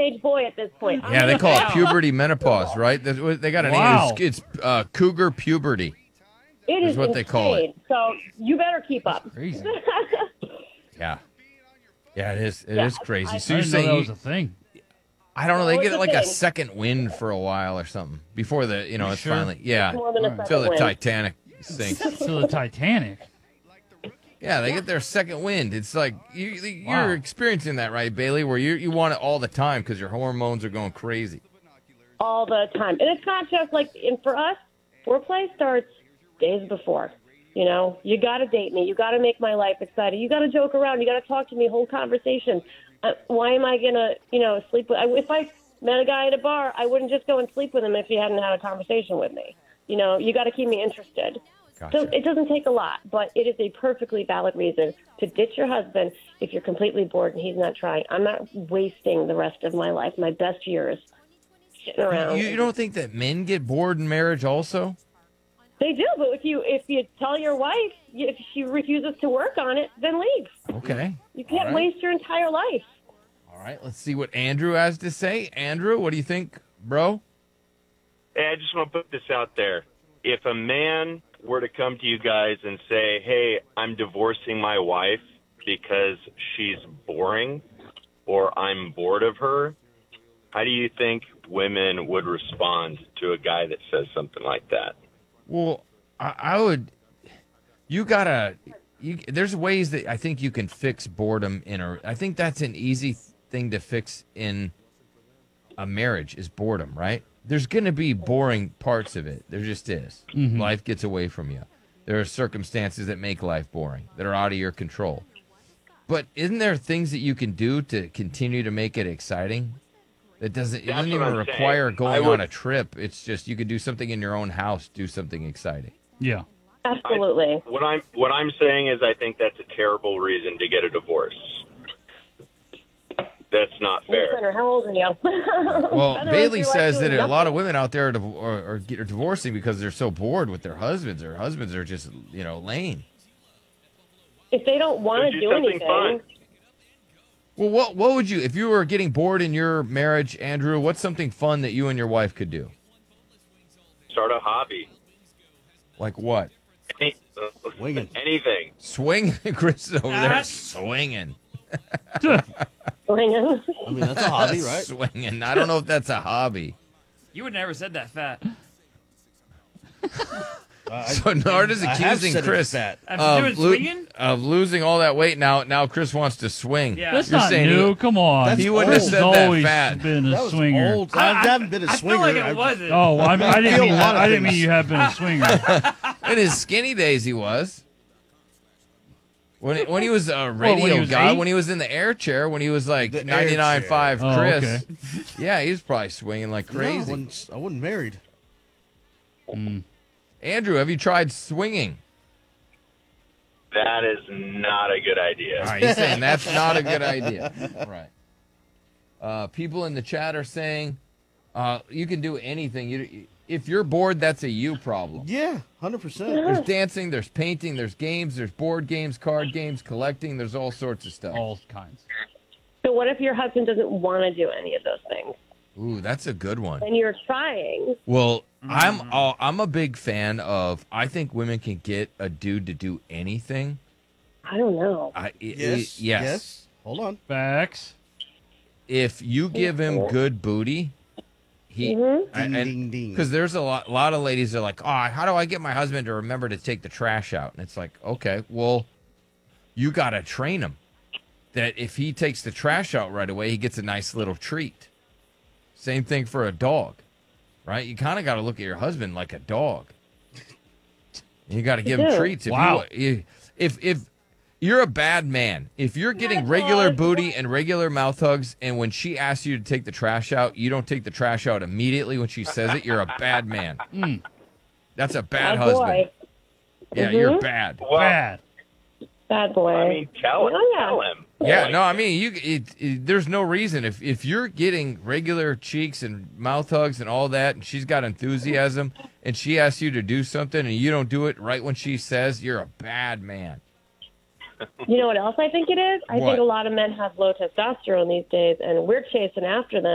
teenage boy at this point. Yeah, they call it puberty menopause, right? They got a Wow. name. It's cougar puberty. It That's is what they call it. insane. So you better keep up. Crazy. Yeah. Yeah, it is. It Yeah, is crazy. I So I you're didn't know saying that was a thing. I don't know. They No, get it's a like a thing. second wind for a while or something before the it's sure? finally More than a until second the win. Titanic sinks. So the Titanic. Yeah, they get their second wind. It's like you're Wow. experiencing that, right, Bailey? Where you want it all the time because your hormones are going crazy. All the time. And it's not just like, and for us, foreplay starts days before. You know, you got to date me. You got to make my life exciting. You got to joke around. You got to talk to me, whole conversation. Why am I going to, sleep with, if I met a guy at a bar, I wouldn't just go and sleep with him if he hadn't had a conversation with me. You know, you got to keep me interested. Gotcha. So it doesn't take a lot, but it is a perfectly valid reason to ditch your husband if you're completely bored and he's not trying. I'm not wasting the rest of my life, my best years, sitting around. You don't think that men get bored in marriage also? They do, but if you tell your wife if she refuses to work on it, then leave. Okay. You can't All right. waste your entire life. All right. Let's see what Andrew has to say. Andrew, what do you think, bro? Hey, I just want to put this out there. If a man were to come to you guys and say, hey, I'm divorcing my wife because she's boring or I'm bored of her, how do you think women would respond to a guy that says something like that? Well, I would. There's ways that I think you can fix boredom I think that's an easy thing to fix in a marriage is boredom, right? There's going to be boring parts of it. There just is. Mm-hmm. Life gets away from you. There are circumstances that make life boring, that are out of your control. But isn't there things that you can do to continue to make it exciting? It doesn't That's even what I'm require saying. going on a trip. It's just you could do something in your own house, do something exciting. Yeah. Absolutely. What I'm saying is I think that's a terrible reason to get a divorce. That's not fair. Spencer, how old are you? Well, Spencer, Bailey if you like says that doing a lot of women out there are divorcing because they're so bored with their husbands. Their husbands are just, lame. if they don't want to Do do something anything, fun. Well, what would you, if you were getting bored in your marriage, Andrew, what's something fun that you and your wife could do? Start a hobby. Like what? Swinging. Anything. Swing? Chris is over there swinging. swinging. I mean, that's a hobby, right? Swinging. I don't know if that's a hobby. You would never said that fat. So Narda's I have accusing said it's Chris fat. After doing swinging? of losing all that weight. Now Chris wants to swing. Yeah. That's You're not saying new. Come on. That's He wouldn't have old. said He's that always fat. been a That was swinger. old. I haven't been a I swinger. feel like it wasn't. Oh, I didn't feel mean a lot of I didn't mean things. you have been a swinger. In his skinny days, he was. When he was a radio when he was guy, 8? when he was in the air chair, when he was like The air 99.5 chair. Oh, Chris, okay. yeah, he was probably swinging like No, crazy. I wasn't married. Andrew, have you tried swinging? That is not a good idea. All right, he's saying that's not a good idea. Right. People in the chat are saying you can do anything. If you're bored, that's a you problem. Yeah, 100%. There's dancing, there's painting, there's games, there's board games, card games, collecting. There's all sorts of stuff. All kinds. So what if your husband doesn't want to do any of those things? Ooh, that's a good one. And you're trying. Well, I'm a big fan of. I think women can get a dude to do anything. I don't know. Yes. Hold on. Facts. If you give him good booty, Ding, ding, ding. because there's a lot of ladies that are like, oh, how do I get my husband to remember to take the trash out? And it's like, okay, well, you got to train him that if he takes the trash out right away, he gets a nice little treat. Same thing for a dog, right? You kind of got to look at your husband like a dog. You got to give him treats. If you're a bad man, if you're getting regular booty and regular mouth hugs, and when she asks you to take the trash out, you don't take the trash out immediately when she says it, you're a bad man. That's a bad Bad husband. boy. Yeah, you're bad. Well, Bad. Bad boy. I mean, tell him. Oh, yeah. Tell him. Yeah, no, I mean, there's no reason if you're getting regular cheeks and mouth hugs and all that, and she's got enthusiasm, and she asks you to do something, and you don't do it right when she says, you're a bad man. You know what else I think it is? I What? think a lot of men have low testosterone these days, and we're chasing after them.